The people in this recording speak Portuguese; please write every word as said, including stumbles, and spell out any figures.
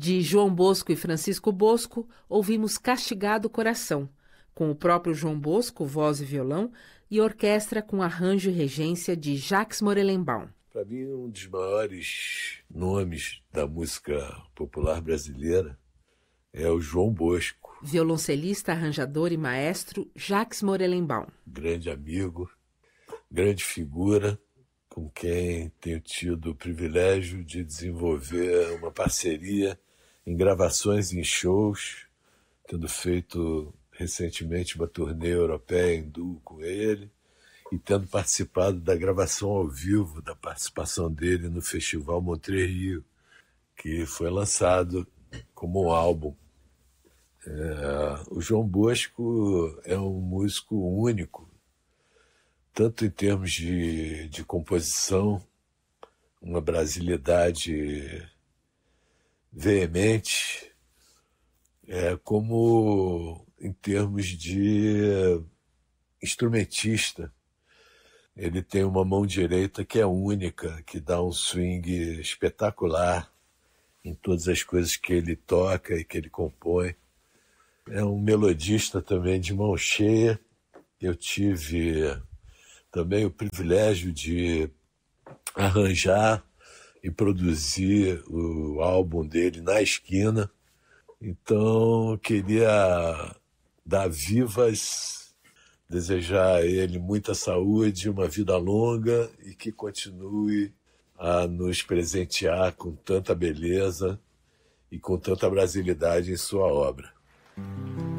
De João Bosco e Francisco Bosco, ouvimos Castigado Coração, com o próprio João Bosco, voz e violão, e orquestra com arranjo e regência de Jacques Morelenbaum. Para mim, um dos maiores nomes da música popular brasileira é o João Bosco. Violoncelista, arranjador e maestro Jacques Morelenbaum. Grande amigo, grande figura, com quem tenho tido o privilégio de desenvolver uma parceria em gravações e em shows, tendo feito recentemente uma turnê europeia em duo com ele, e tendo participado da gravação ao vivo da participação dele no Festival Montreux Rio, que foi lançado como um álbum. É, o João Bosco é um músico único, tanto em termos de, de composição, uma brasilidade veemente, é, como em termos de instrumentista. Ele tem uma mão direita que é única, que dá um swing espetacular em todas as coisas que ele toca e que ele compõe. É um melodista também de mão cheia. Eu tive também o privilégio de arranjar e produzir o álbum dele Na Esquina. Então, eu queria dar vivas, desejar a ele muita saúde, uma vida longa e que continue a nos presentear com tanta beleza e com tanta brasilidade em sua obra.